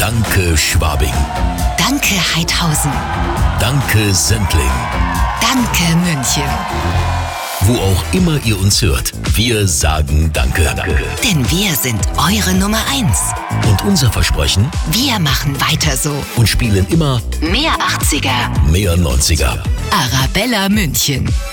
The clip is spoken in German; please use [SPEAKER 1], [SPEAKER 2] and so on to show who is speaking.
[SPEAKER 1] Danke Schwabing.
[SPEAKER 2] Danke Heidhausen.
[SPEAKER 1] Danke Sendling.
[SPEAKER 2] Danke München.
[SPEAKER 1] Wo auch immer ihr uns hört, wir sagen Danke.
[SPEAKER 2] Denn wir sind eure Nummer 1.
[SPEAKER 1] Und unser Versprechen?
[SPEAKER 2] Wir machen weiter so.
[SPEAKER 1] Und spielen immer
[SPEAKER 2] mehr 80er,
[SPEAKER 1] mehr 90er.
[SPEAKER 2] Arabella München.